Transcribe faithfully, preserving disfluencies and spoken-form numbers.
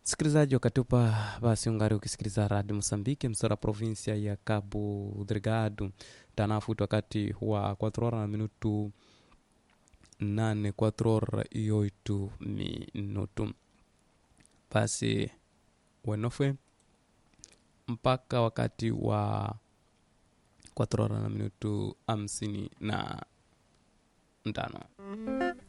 Sikilizaji wakatupa basi ungari ukisikiliza Radio Msambiki msora provinsia ya Cabo Delgado tanafuti wakati wa quatro horas na minutu nane quatro horas e oito minutu basi wenofwe mpaka wakati wa quatro horas na minutu hamsini na tano.